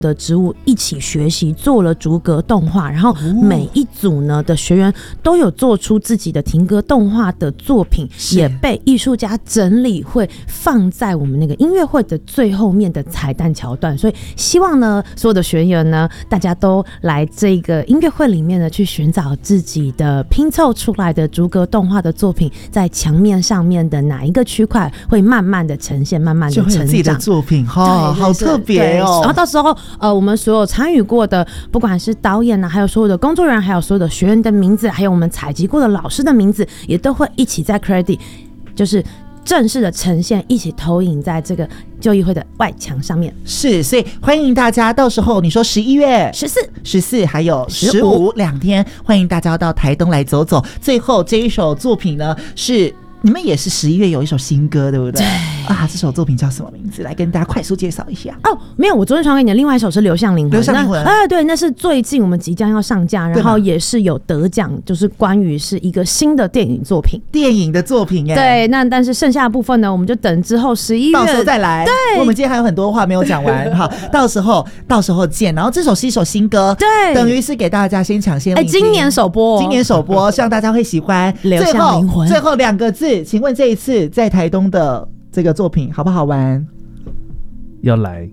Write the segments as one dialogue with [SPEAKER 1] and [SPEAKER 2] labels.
[SPEAKER 1] 的职务一起学习，做了逐格动画，然后每一组呢的学员都有做出自己的停格动画的作品，也被艺术家整理，会放在我们那个音乐会的最后面的彩蛋桥段。所以希望呢，所有的学员呢，大家都来这个音乐会里面呢，去寻找自己的拼凑出来的逐格动画的作品，在墙面上面的哪一个区块会慢慢的呈现，慢慢的成长，就会有自己
[SPEAKER 2] 的作品哈，好特别哦。
[SPEAKER 1] 然后到时候我们所有参与过的，不管是导演啊，还有所有的工作人员，还有所有的学员的名字，还有我们采集过的老师的名字，也都会一起在 credit， 就是正式的呈现，一起投影在这个就议会的外墙上面。
[SPEAKER 2] 是，所以欢迎大家到时候你说11月14还有15 2天，欢迎大家到台东来走走。最后这一首作品呢，是你们也是11月有一首新歌，对不对？啊，这首作品叫什么名字？来跟大家快速介绍一下。
[SPEAKER 1] 哦，没有，我昨天传给你的另外一首是《流向灵魂》。
[SPEAKER 2] 流向灵魂，
[SPEAKER 1] 对，那是最近我们即将要上架，然后也是有得奖，就是关于是一个新的电影作品。
[SPEAKER 2] 电影的作品耶。
[SPEAKER 1] 对，那但是剩下的部分呢，我们就等之后11月
[SPEAKER 2] 到时候再来。
[SPEAKER 1] 对，
[SPEAKER 2] 我们今天还有很多话没有讲完，好，到时候见。然后这首是一首新歌，
[SPEAKER 1] 对，
[SPEAKER 2] 等于是给大家先抢先聆听。
[SPEAKER 1] 今年首播，
[SPEAKER 2] 希望大家会喜欢。
[SPEAKER 1] 流向灵魂。
[SPEAKER 2] 最后2个字，请问这一次在台东的这个作品好不好玩？
[SPEAKER 3] 要来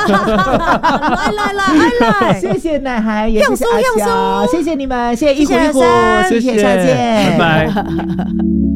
[SPEAKER 2] 来，谢谢奶孩，也谢谢阿翔，谢谢你们，谢谢一虎，谢谢，下见，
[SPEAKER 3] 拜拜。